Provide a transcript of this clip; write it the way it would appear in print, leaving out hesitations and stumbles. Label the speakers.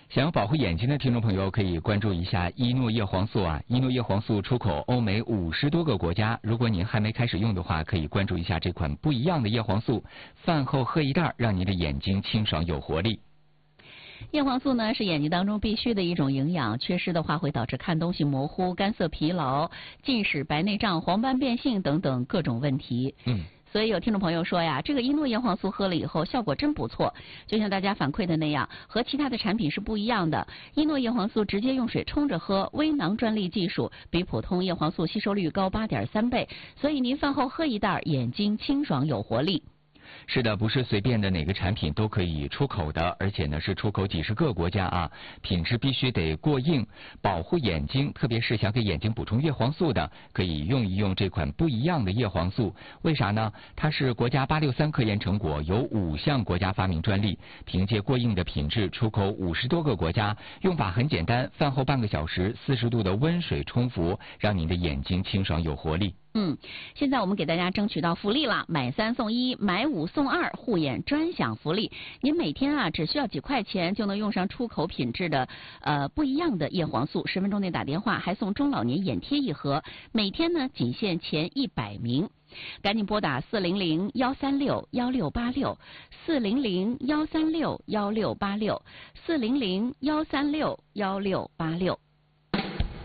Speaker 1: 想要保护眼睛的听众朋友可以关注一下伊诺叶黄素啊，伊诺叶黄素出口欧美50多个国家，如果您还没开始用的话，可以关注一下这款不一样的叶黄素，饭后喝一袋，让您的眼睛清爽有活力。
Speaker 2: 叶黄素呢是眼睛当中必须的一种营养，缺失的话会导致看东西模糊、干涩疲劳、近视、白内障、黄斑变性等等各种问题。所以有听众朋友说呀，这个伊诺叶黄素喝了以后效果真不错，就像大家反馈的那样，和其他的产品是不一样的。伊诺叶黄素直接用水冲着喝，微囊专利技术，比普通叶黄素吸收率高8.3倍，所以您饭后喝一袋，眼睛清爽有活力。
Speaker 1: 是的，不是随便的哪个产品都可以出口的，而且呢是出口几十个国家啊，品质必须得过硬，保护眼睛，特别是想给眼睛补充叶黄素的，可以用一用这款不一样的叶黄素。为啥呢？它是国家863科研成果，由5项国家发明专利，凭借过硬的品质出口50多个国家，用法很简单，饭后半个小时40度的温水冲服，让您的眼睛清爽有活力。
Speaker 2: 现在我们给大家争取到福利了，买3送1，买5送2，护眼专享福利。您每天啊只需要几块钱就能用上出口品质的不一样的叶黄素，10分钟内打电话还送中老年眼贴1盒，每天呢仅限前100名。赶紧拨打400-136-1686，400-136-1686，400-136-1686。